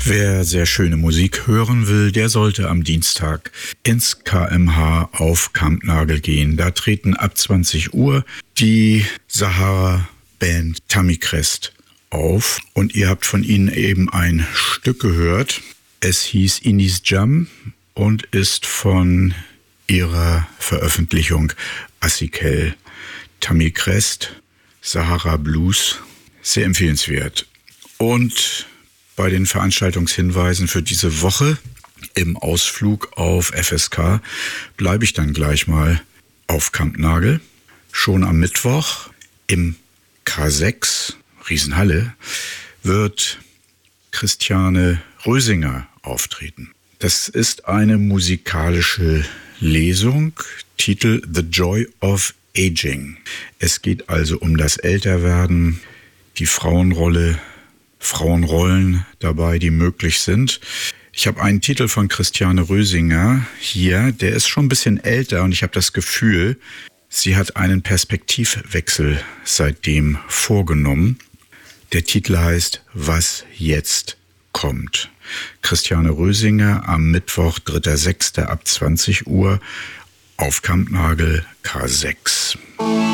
Wer sehr schöne Musik hören will, der sollte am Dienstag ins KMH auf Kampnagel gehen. Da treten ab 20 Uhr die Sahara-Band Tamikhrest auf. Und ihr habt von ihnen eben ein Stück gehört. Es hieß Inis Jam und ist von ihrer Veröffentlichung Asikel. Tamikhrest, Sahara Blues, sehr empfehlenswert. Und bei den Veranstaltungshinweisen für diese Woche im Ausflug auf FSK bleibe ich dann gleich mal auf Kampnagel. Schon am Mittwoch im K6, Riesenhalle, wird Christiane Rösinger auftreten. Das ist eine musikalische Lesung, Titel The Joy of Aging. Es geht also um das Älterwerden, die Frauenrollen dabei, die möglich sind. Ich habe einen Titel von Christiane Rösinger hier, der ist schon ein bisschen älter und ich habe das Gefühl, sie hat einen Perspektivwechsel seitdem vorgenommen. Der Titel heißt Was jetzt kommt. Christiane Rösinger am Mittwoch, 3.6. ab 20 Uhr auf Kampnagel K6.